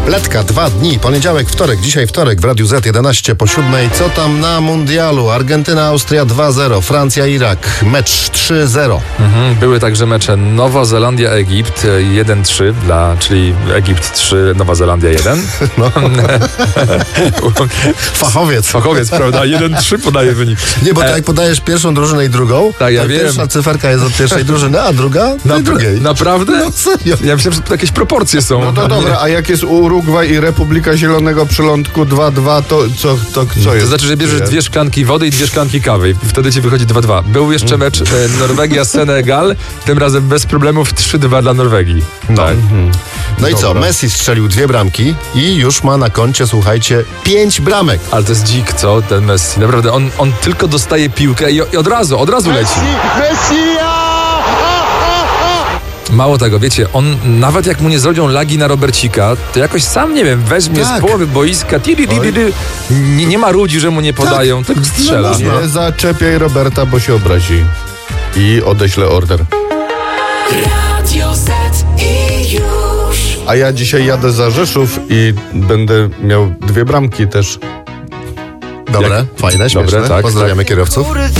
Letka, 2 dni, poniedziałek, wtorek, dzisiaj wtorek w Radiu Z 11 po 7. Co tam na mundialu? Argentyna, Austria 2-0, Francja, Irak, mecz 3-0. Były także mecze Nowa Zelandia, Egipt 1-3, czyli Egipt 3, Nowa Zelandia 1. No. Fachowiec, prawda? 1-3 podaje wynik. Nie, bo tak jak podajesz pierwszą drużynę i drugą, tak, ja to wiem. Pierwsza cyferka jest od pierwszej drużyny, a druga od drugiej. Naprawdę? No serio. Ja myślałem, że to jakieś proporcje są. No to dobra, a jak jest Urugwaj i Republika Zielonego Przylądku 2-2, to co To jest? znaczy, że bierzesz 2 szklanki wody i 2 szklanki kawy. Wtedy ci wychodzi 2-2. Był jeszcze mecz Norwegia-Senegal, tym razem bez problemów 3-2 dla Norwegii. No. Tak. No i co? Messi strzelił 2 bramki i już ma na koncie, słuchajcie, 5 bramek. Ale to jest dzik, co? Ten Messi. Naprawdę, on tylko dostaje piłkę i od razu leci. Messi! Mało tego, wiecie, on nawet jak mu nie zrobią lagi na Robercika, to jakoś sam, nie wiem, weźmie Tak. z połowy boiska, nie ma ludzi, że mu nie podają, tak strzela. No, Nie zaczepiaj Roberta, bo się obrazi. I odeślę order. Radio Z i już. A ja dzisiaj jadę za Rzeszów i będę miał 2 bramki też. Dobre, fajne, śmieszne. Dobre, tak, Pozdrawiamy kierowców.